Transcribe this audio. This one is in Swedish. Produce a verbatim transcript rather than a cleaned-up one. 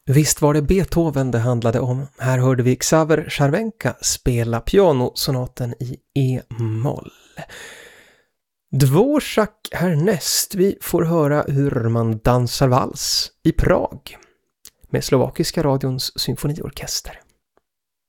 Visst var det Beethoven det handlade om. Här hörde vi Xaver Scharwenka spela pianosonaten i E-moll. Dvorak härnäst. Vi får höra hur man dansar vals i Prag med Slovakiska radions symfoniorkester.